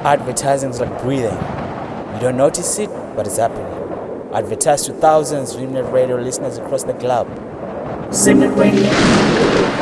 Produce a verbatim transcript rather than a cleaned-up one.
Advertising is like breathing. You don't notice it, but it's happening. Advertise to thousands of Simnet Radio listeners across the globe. Simnet Radio.